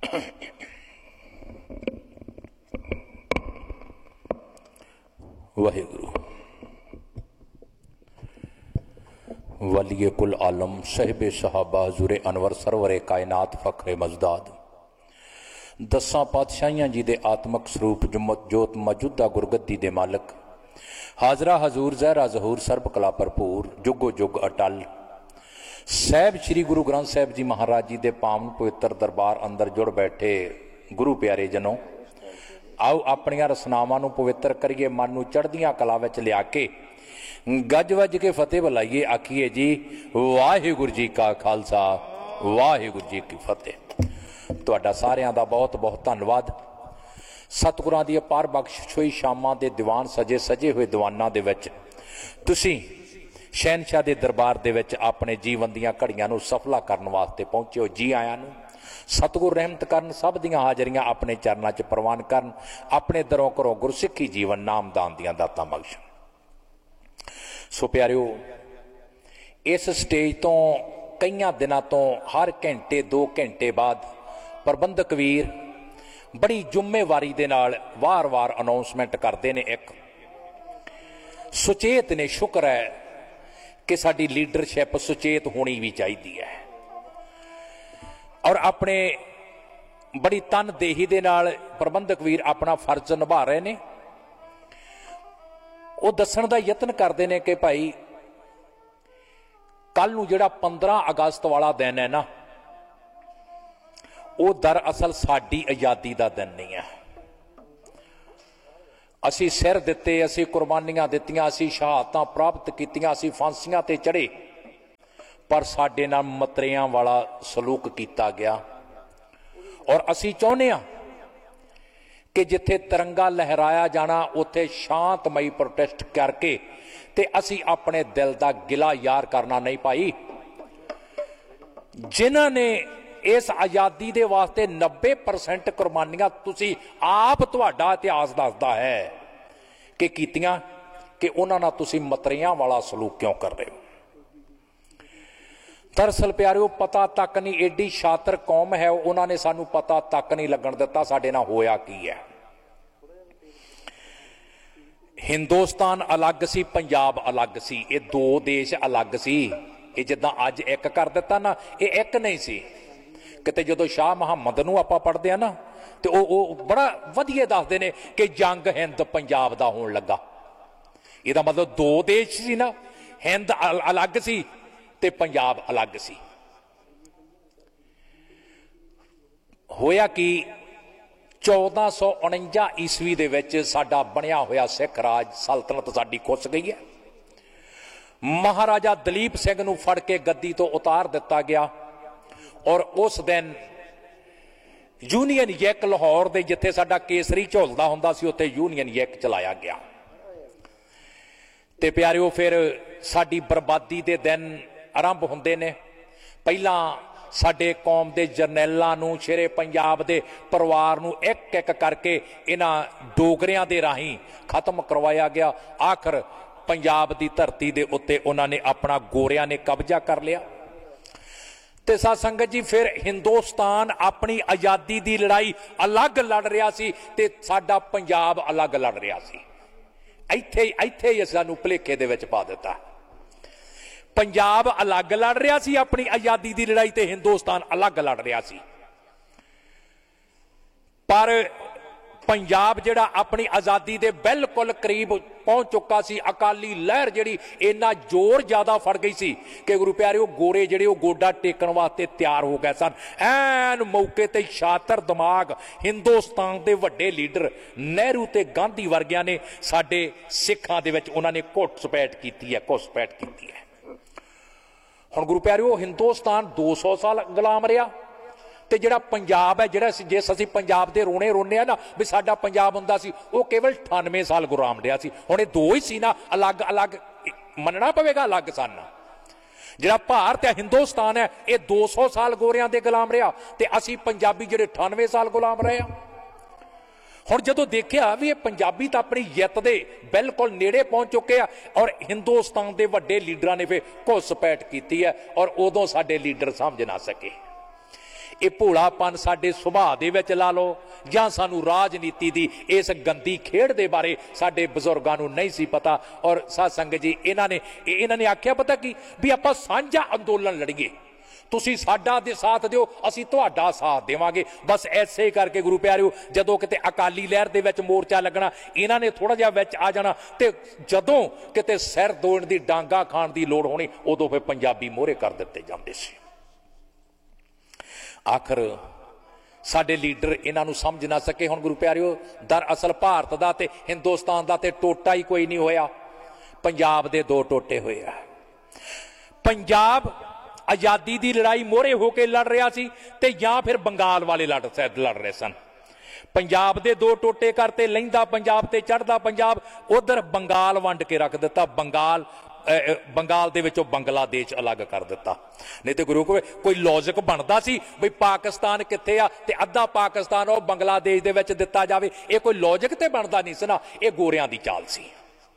वाहिगुरु। वलिए कुल आलम साहिबे सहाबा हुज़ूरे अनवर सरवरे कायनात फ़ख्रे मज़दाद दसां पातशाहियां जी दे आत्मक स्वरूप जुम्मत जोत मौजूदा गुरगद्दी दे मालक हाजरा हजूर ज़हरा जहूर सर्ब कला भरपूर जुगो जुग अटल साहब श्री गुरु ग्रंथ साहब जी महाराज जी दे पावन पवित्र दरबार अंदर जुड़ बैठे गुरु प्यारे जनों, आओ अपनियां रसनावां नूं पवित्र करिए, मन नूं चढ़दियां कला विच लिया के गज वज के फतेह बुलाइए, आखिए जी वाहिगुरू जी का खालसा वाहिगुरू जी की फतेह। तुहाडा सारियां दा बहुत बहुत धन्नवाद। सतगुरां दी अपार बख्शिश होई शामां दे दीवान सजे सजे हुए दीवानां दे विच तुसीं शहनशाह दे दरबार दे विच अपने जीवन दीयां घड़ियां नूं सफला करन वास्ते पहुंचे हो। जी आयां नूं। सतगुर रहमत करन, सब दियां हाजरियां अपने चरनां च प्रवान करन, अपने दरों घरों गुरसिੱਖੀ जीवन नामदान दियां दातां बख्शण। सो प्यारिओ, इस स्टेज तो कई दिनों तो हर घंटे 2 घंटे बाद प्रबंधक वीर बड़ी जिम्मेवारी दे नाल वार वार अनाउंसमेंट करते हैं। एक सुचेत ने, शुक्र है कि साडी लीडरशिप सुचेत होनी भी चाहिए है और अपने बड़ी तनदेही दे नाल प्रबंधक वीर अपना फर्ज निभा रहे हैं। वो दसन का यत्न करते हैं कि भाई कल नूं जिहड़ा 15 अगस्त वाला दिन है ना, वो दरअसल साडी आज़ादी का दिन नहीं है। असी सिर दिते, असी कुर्बानियां दित्तियां, असी शहादतां प्राप्त कीतियां, असी फांसियां ते चढ़े, पर साडे नाल मतरेयां वाला सलूक किया गया। और असी चाहुंदे हां कि जिथे तिरंगा लहराया जाना उत्थे शांतमई प्रोटेस्ट करके ते असी अपने दिल का गिला यार करना नहीं पाई। जिन्हां ने इस आज़ादी दे वास्ते 90% कुर्बानियां तुसी आप तुहाडा इतिहास दसदा है कि कीतियां, कि उन्हां नाल तुसी मतरेयां वाला सलूक क्यों कर रहे हो। दरअसल प्यारिओ, पता तक नहीं, एडी शातिर कौम है, उन्होंने सानू पता तक नहीं लगन दिता साडे नाल होया की है। हिंदुस्तान अलग सी, पंजाब अलग सी, ये 2 देश अलग सी। ये जिद्दां अज एक कर दिता ना, ये एक नहीं सी। किते जदों शाह मुहम्मद नूं आपां पढ़दे आ ना, ते ओ बड़ा वधिया दसदे ने कि जंग हिंद पंजाब दा होण लगा। इहदा मतलब 2 देश सी ना, हिंद अलग सी ते पंजाब अलग सी। होया कि 1449 ईस्वी दे विच साडा बनिया होया सिख राज सल्तनत साडी खुस गई है। महाराजा दलीप सिंह नूं फड़ के गद्दी तो उतार दिता गया और उस दिन यूनियन जैक लाहौर दे जिथे साडा केसरी झुलदा हुंदा सी उत्थे यूनियन जैक चलाया गया। ते प्यारिओ, फिर साडी बर्बादी दे दिन आरंभ होंदे ने। पहला साडे कौम दे जरनैलां नूं, शेरे पंजाब दे परिवार नूं एक एक करके इन्हां डोगरियां दे राहीं खत्म करवाया गया। आखिर पंजाब दी धरती दे उत्ते उन्हां ने अपना गोरियां ने कब्जा कर लिया। ते साध संगत जी, फिर हिंदुस्तान अपनी आज़ादी दी लड़ाई अलग लड़ रहा सी ते साडा पंजाब अलग लड़ रहा सी। इत्थे ही सानू भुलेखे दे विच पा दिता। पंजाब अलग लड़ रहा सी अपनी आज़ादी की लड़ाई ते हिंदुस्तान अलग लड़ रहा सी। पर पंजाब जिहड़ा अपनी आज़ादी के बिल्कुल करीब पहुंच चुका सी। अकाली लहर जिहड़ी इन्ना जोर ज्यादा फड़ गई सी कि गुरु प्यारिओ, गोरे जिहड़े गोडा टेकण वास्ते तैयार हो गए सन। ऐन मौके ते शातिर दिमाग हिंदुस्तान के वड्डे लीडर नेहरू ते गांधी वर्गियां ने साडे सिखां दे विच उन्हां ने घुसपैठ कीती है, घुसपैठ कीती है। हुण गुरु प्यारिओ, हिंदुस्तान 200 साल गुलाम रहा ते जिहड़ा पंजाब है, जिहड़ा जिस असीं पंजाब दे रोने रोने ना भी साडा पंजाब हुंदा सी, वो केवल 98 साल गुलाम रहा सी। हुण ये 2 ही सी ना, अलग अलग मनना पवेगा, अलग सन। जिहड़ा भारत है, हिंदुस्तान है, ये 200 साल गोरियां दे गुलाम रहा ते असीं पंजाबी जिहड़े 98 साल गुलाम रहे आ। हुण जदों देखिया भी ये पंजाबी तो अपनी जित दे बिल्कुल नेड़े पहुंच चुके हैं और हिंदुस्तान के वड्डे लीडरां ने फिर घुसपैठ की है और उदों साडे लीडर समझ ना सके। ये भोलापन साडे सुभाਅ दे विच ला लो जां सानू राजनीति दी इस गंदी खेड दे बारे साडे बजुर्गां नू नहीं सी पता। और साध संगत जी इन्हां ने आख्या पता की भी आपां सांझा अंदोलन लड़ीए, तुसी साडा दे साथ दिओ असीं तुहाडा साथ देवांगे। बस ऐसे करके गुरु प्यारिओ जदों किते अकाली लहर दे विच मोर्चा लगना इन्हां ने थोड़ा जिहा विच आ जाना ते जदों किते सिर दोण दी डांगा खाण दी लोड़ होनी उदों फिर पंजाबी मोहरे कर दित्ते जांदे सी। आखिर साडे लीडर इन्हां नूं समझ ना सके। हुण गुरु प्यारिओ दरअसल भारत दा ते हिंदुस्तान दा ते टोटा ही कोई नहीं होया, पंजाब दे दो टोटे होए आ। पंजाब आज़ादी की लड़ाई मोहरे होकर लड़ रहा सी ते या फिर बंगाल वाले लड़ रहे सन। पंजाब दे दो टोटे करते, लहिंदा पंजाब ते चढ़दा पंजाब, उधर बंगाल वंड के रख दिता, बंगाल दे विचों बंगलादेश अलग कर दिता। नहीं तो गुरु कोई लॉजिक बनता सी भी पाकिस्तान कित्थे आ ते अद्धा पाकिस्तान और बंगलादेश दे विच दिता जावे, ये कोई लॉजिक ते बनता नहीं सी ना, ये गोरियां दी चाल सी।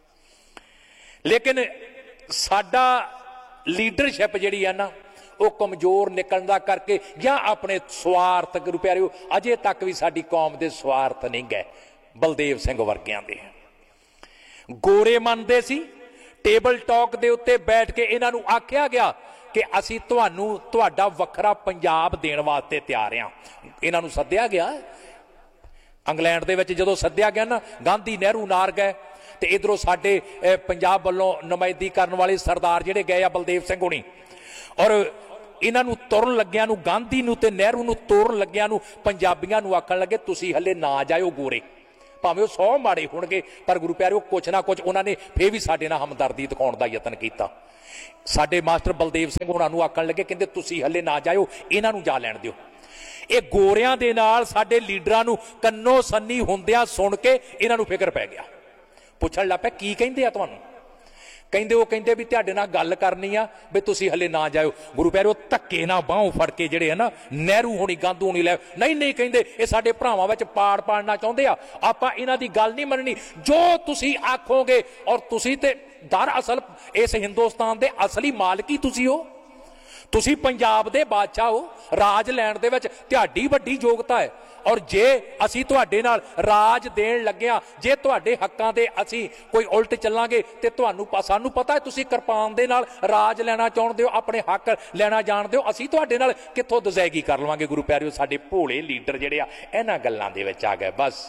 लेकिन साडा लीडरशिप जिहड़ी है ना वो कमजोर निकलण दा करके या अपने स्वार्थ, गुरु प्यारिओ अजे तक भी साडी कौम दे स्वार्थ नहीं गए। बलदेव सिंह वर्गियां दे गोरे मनदे सी, टेबल टॉक दे उत्ते बैठ के इन्हां नूं आख्या गया कि असीं तुहानूं तुहाडा वखरा पंजाब देण वास्ते तैयार हां। इन्हां नूं सद्दिया गया इंग्लैंड दे विच, जदों सद्दिया गया ना गांधी नेहरू नार गए ते इधरों साडे पंजाब वालों नुमाइंदगी करन वाले सरदार जिहड़े गए आ बलदेव सिंह होनी, और इन्हां नूं तुरन लग्गियां नूं गांधी नूं ते नेहरू नूं तुरन लग्गियां नूं पंजाबियां नूं आखण लगे तुसीं हले ना जाओ गोरे, भावें वो 100 माड़े होणगे पर गुरु प्यारिओ कुछ ना कुछ उन्होंने फिर भी साडे नाल हमदर्दी दिखाउण दा यतन कीता। साडे मास्टर बलदेव सिंह होणां नूं आखण लगे कहंदे तुसीं हले ना जाओ, इन्हां नूं जा लैण दिओ। ये गोरियां दे नाल साडे लीडरां नूं कन्नो सन्नी हुंदिआं सुण के इन्हां नूं फिकर पै गया, पुछण लग पिया की कहिंदे आ तुहानूं, कहंदे वो कहंदे भी तुहाडे नाल गल करनी आ भी तुसीं हले ना जाओ। गुरु प्यारिओ धक्के नाल बाहों फड़ के जिहड़े है ना नेहरू होनी गांधू होनी लै नहीं कहंदे ये साडे भरावां विच पाड़ पाड़ना चाहुंदे आ, आपां इन्हां दी गल नहीं मननी, जो तुसीं आखोगे। और तुसीं ते दरअसल इस हिंदुस्तान दे असली मालक ही तुसीं हो, तुसीं पंजाब दे बादशाह हो, राज लैण दे विच तुहाडी वड्डी योगता है। और जे असीं तुहाडे नाल राज देण लग्गिआं, जे तुहाडे हक्कां दे असीं कोई उल्ट चलांगे ते तुहानूं सानूं पता है तुसीं किरपान दे नाल राज लैणा चाहुंदे हो, अपने हक लैणा जाणदे हो, असीं तुहाडे नाल कित्थों दज़ैगी कर लवांगे। गुरु प्यारिओ साडे भोले लीडर जिहड़े आ इन्हां गल्लां दे विच आ गए। बस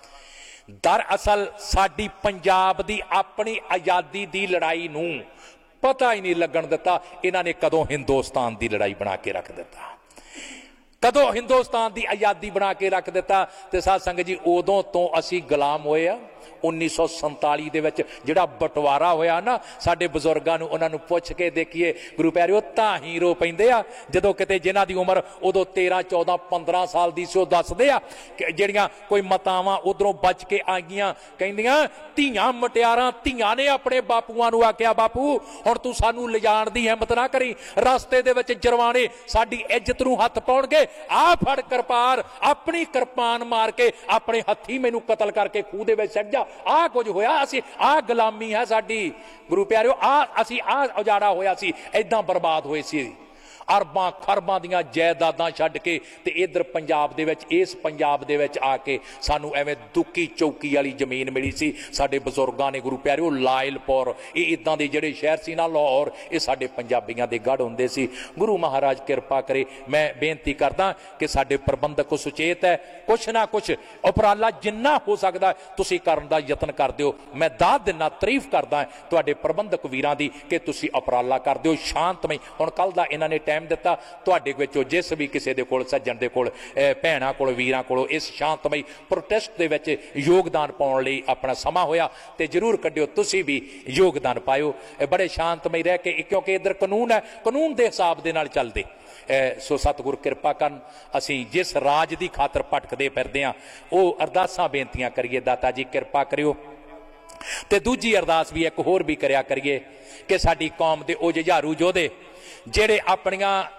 दरअसल साडी पंजाब दी अपनी आज़ादी दी लड़ाई नूं पता ही नहीं लगन दिता इन्हां ने कदों हिंदुस्तान दी लड़ाई बना के रख दिता, कदों हिंदुस्तान की आज़ादी बना के रख दिता। तो साध संगत जी उदों तो असी गुलाम होए आ। 1947 दे विच जिहड़ा बंटवारा होया ना, साडे बजुर्गां नूं उन्हां नूं पुछ के देखिए गुरु प्यारिओ तां ही रो पैंदे आ जदों किते जिन्हां दी उमर उदों 13 14 15 साल दी सी, दसदे आ जिहड़ियां कोई मातावां उधरों बच के आईआं, कहंदियां धीआं मटियारां धीआं ने अपने बापूआं नूं आख्या बापू हुण तूं सानूं लिजाण दी हिम्मत ना करी, रस्ते दे विच जरवाणे साडी इज्जत नूं हत्थ पाउणगे, आ फड़ किरपान, अपनी किरपान मार के अपने हत्थी मैनूं कतल करके खूह दे विच सट जा, आ कुछ होया, असी आ गुलामी है साडी। गुरु प्यारिओ असी आ उजाड़ा होया सी, ऐदां बर्बाद होए सी, अरबां खरबां दियां जायदादां छड्ड के ते इधर पंजाब दे विच इस पंजाब दे विच आके सानू एवें दुक्की चौकी वाली जमीन मिली सी। साडे बजुर्गां ने गुरु प्यारिओ लायलपुर ये इदां दे जिहड़े शहर सी ना लाहौर, ये साडे पंजाबियां दे गढ़ हुंदे सी। गुरु महाराज किरपा करे, मैं बेनती करदा कि साडे प्रबंधक सुचेत है, कुछ ना कुछ उपराला जिन्ना हो सकदा तुसीं करन दा यतन कर दिओ। मैं दाद दिना, तारीफ करदा तुहाडे प्रबंधक वीरां दी कि तुसीं उपराला कर दिओ शांतमई। हुण कल दा इन्हां ने टाइम दिता, तुहाडे विचों जिस भी किसी दे कोल सज्जण दे कोल भैणां कोल वीरां कोल इस शांतमई प्रोटेस्ट दे विच योगदान पाउण लई अपना समा होया ते जरूर कढिओ, तुसीं भी योगदान पाओ बड़े शांतमई रह के, क्योंकि इधर कानून है, कानून के हिसाब दे नाल चलदे। सो सतगुर किरपा करन, असीं जिस राज की खातर भटकदे फिरदे हां वो अरदासां बेनतियां करिए, दाता जी किरपा करिओ। ते दूजी अरदास भी एक होर भी करिया करिए कि साडी कौम दे ओ जुझारू योधे जिहड़े अपनियां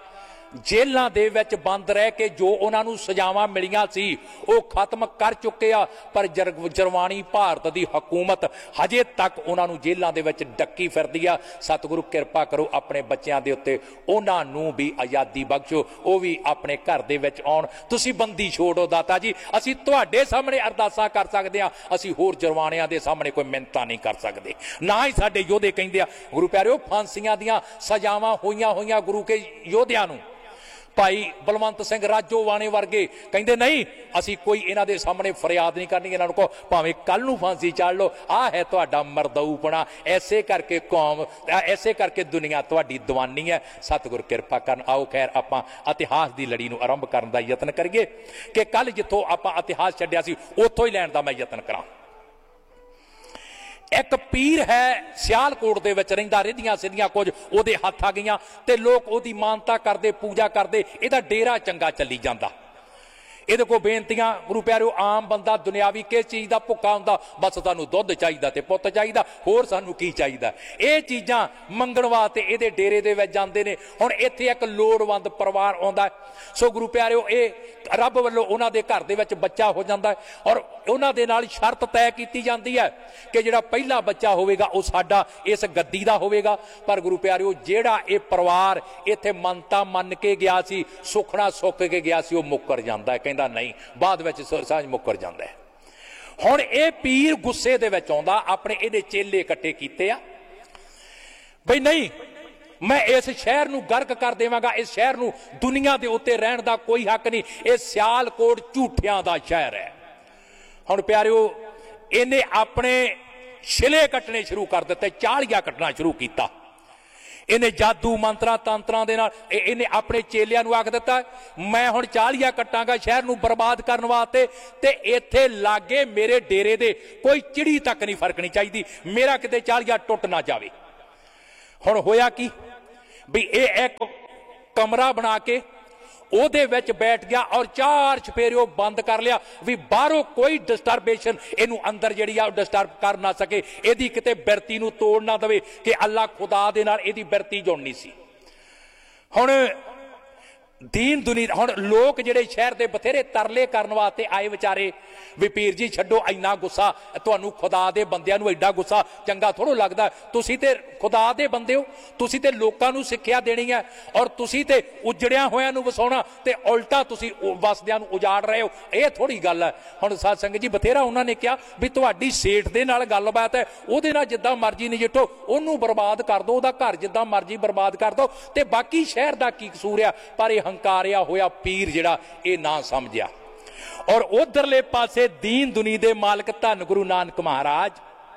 जेलों दे विच बंद रह के जो उन्होंने सजावां मिलियां सी वो खत्म कर चुके आ, पर जरवानी भारत की हुकूमत हजे तक उन्होंने जेलों दे विच डक्की फिरदी आ। सतगुरु कृपा करो अपने बच्चों के उत्ते उन्होंने भी आज़ादी बख्शो, वो भी अपने घर दे विच आउण। तुसीं बंदी छोड़ो दाता जी, असीं तुहाडे सामने अरदासां कर सकदे हां, असीं होर जरवाणियां दे सामने कोई मिन्नतां नहीं कर सकते। ना ही साडे योधे कहिंदे आ, गुरु प्यारिओ फांसियां दियां सजावां होईयां होईयां गुरु के योधियां नूं। भाई बलवंत सिंह राजोवाणे वर्गे कहते नहीं असी कोई इन्हां दे सामने फरियाद नहीं करनी, इन्हां नूं कहो भावें कल नूं फांसी चाड़ लो, आ है तुहाडा मरदऊपना। ऐसे करके कौम, ऐसे करके दुनिया तुहाडी दीवानी है। सतगुर कृपा करन। आओ खैर आपां इतिहास की लड़ी नूं आरंभ करन दा यतन करिए कि कल जिथों आपां इतिहास छड्डिया सी उत्थों ही लैण दा मैं यतन करां। एक पीर है सियालकोट दे विच रहिंदा, रिधियां सिधियां कुछ ओहदे हत्थ आ गईयां ते लोग ओहदी मानता करदे, पूजा करदे, इहदा डेरा चंगा चली जांदा। ਇਹਦੇ को बेनतियां गुरु प्यारिओ आम बंदा दुनियावी किस चीज़ का भुक्खा हुंदा, बस सानू दुध चाहिदा ते पुत्त चाहिदा, होर सानू की चाहिदा। ये चीज़ां मंगण वास्ते इहदे डेरे दे विच जांदे ने। हुण इत्थे एक लोड़वंद परिवार आउंदा है, सो गुरु प्यारिओ ये रब वल्लों उन्हां दे घर दे विच बच्चा हो जांदा है और उन्हां दे नाल शर्त तय कीती जांदी है कि जिहड़ा पहला बच्चा होवेगा वो साडा इस गद्दी दा होवेगा। पर गुरु प्यारिओ जिहड़ा ये परिवार इत्थे मनता मन के गया सी, सुखना सुख के गया सी, वो मुकर जांदा है, नहीं बाद में साझ मुकर जाता है। हुण ये पीर गुस्से दे विच आउंदा, अपने इहदे चेले इकट्ठे कीते आ बई नहीं मैं इस शहर नूं गर्क कर देवांगा, इस शहर नूं दुनिया दे उत्ते रहण दा कोई हक नहीं, ये सियालकोट झूठियां दा शहर है। हुण प्यारिओ इहने अपने छिले कट्टने शुरू कर दिते, चालिया कट्टना शुरू किया। इन्हें जादू मंत्रा तंत्रां दे नाल इन्हें अपने चेलियां नूं आख दिता मैं हुण चालिया कट्टांगा शहर नूं बर्बाद करन वास्ते, ते इत्थे लागे मेरे डेरे दे कोई चिड़ी तक नहीं फर्क नहीं चाहिदी, मेरा किते चालिया टुट ना जावे। हुण होया की भी एक कमरा बना के ਉਹਦੇ ਵਿੱਚ बैठ गया और चार चपेरे बंद कर लिया भी बाहरों कोई डिस्टरबेशन इनू अंदर जिहड़ी आ डिस्टर्ब कर ना सके, इहदी किते बिरती नू तोड़ ना दवे कि अल्लाह खुदा दे नाल इहदी बिरती जुड़नी सी। हुण दीन दुनिया हुण लोग जिहड़े शहर दे बथेरे तरले करन वास्ते आए विचारे भी पीर जी छड्डो इन्ना गुस्सा, तुहानू खुदा दे बंदियां नू एडा गुस्सा चंगा थोड़ो लगदा, तुसीं ते खुदा दे बंदे हो, तुसीं ते लोकां नू सिक्ख्या देनी है और तुसीं ते उजड़िया होयां नू वसाउणा ते उल्टा तुसीं वसदियां नू उजाड़ रहे हो, ये थोड़ी गल है। हुण साध संगत जी बथेरा उन्होंने कहा भी तुहाडी सेठ दे नाल गलबात है, उहदे नाल जिद्दां मर्जी नजिठो, उहनू बर्बाद कर दो, उहदा घर जिद्दां मर्जी बर्बाद कर दो, ते बाकी शहर दा की कसूर है। पर यह हंकारिया होया पीर जिहड़ा ये ना समझिया। और उधरले पासे दीन दुनिया दे मालक धन गुरु नानक महाराज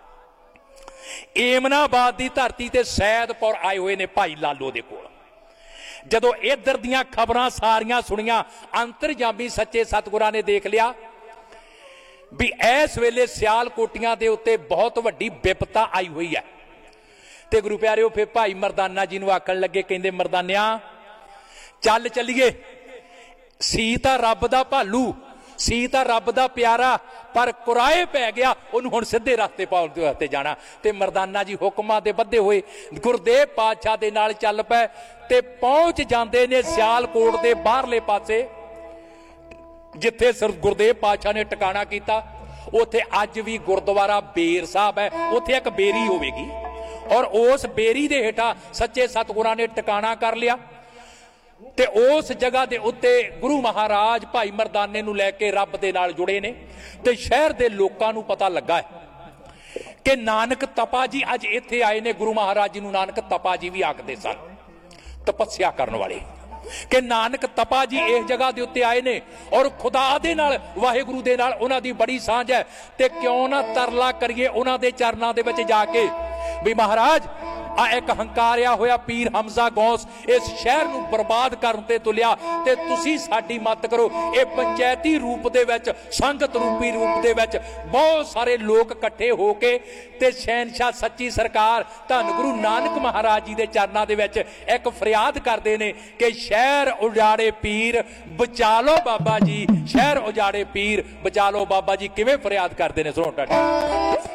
एमनाबाद की धरती ते सैदपुर आए हुए ने भाई लालो दे कोल। जदों इधर दियां खबरां सारियां सुनियां, अंतरजामी सच्चे सतगुरां ने देख लिया भी इस वेले सियालकोटियां दे उत्ते बहुत वड्डी विपता आई हुई है। ते गुरु प्यारिओ फिर भाई मरदाना जी नूं आखण लगे, कहंदे मरदानिया चल चलीए, सी तां रब दा भालू, सी तां रब दा प्यारा, पर कुराए पै गया, उन्होंने हुण सीधे रास्ते पाउण वास्ते जाना। ते मरदाना जी हुक्मां दे बद्धे होए गुरदेव पातशाह दे नाल चल पए ते पहुंच जांदे ने सियालकोट दे बाहरले पासे, जिथे गुरदेव पातशाह ने टिकाणा कीता। उत्थे अज भी गुरुद्वारा बेर साहब है, उत्थे एक बेरी होवेगी और उस बेरी दे हेठा सच्चे सतगुरां ने टिकाणा कर लिया। ते उस जगह दे उत्ते गुरु महाराज भाई मरदाने नूं लैके रब दे नाल जुड़े ने। ते शहर दे लोकां नूं पता लगा है कि नानक तपा जी अज इत्थे आए ने। गुरु महाराज जी नूं नानक तपा जी भी आखदे सन, तपस्या करन वाले, कि नानक तपा जी इस जगह दे उत्ते आए ने और खुदा दे नाल वाहिगुरु दे नाल उन्हां दी बड़ी सांझ है। ते क्यों ना तरला करिए उन्हां दे चरनां दे विच जाके भी महाराज आ एक हंकारिया होया पीर हमजा गौस इस शहर नूं बर्बाद करन ते तुलिया, ते तुसीं साडी मदद करो। ये पंचायती रूप दे विच, संगत रूपी रूप दे विच बहुत सारे लोग इकट्ठे होके ते शहनशाह सच्ची सरकार धन गुरु नानक महाराज जी दे चरनां दे विच एक फरियाद करदे ने कि शहर उजाड़े पीर बचा लो बाबा जी, शहर उजाड़े पीर बचा लो बाबा जी। किवें फरियाद करदे ने सुणो।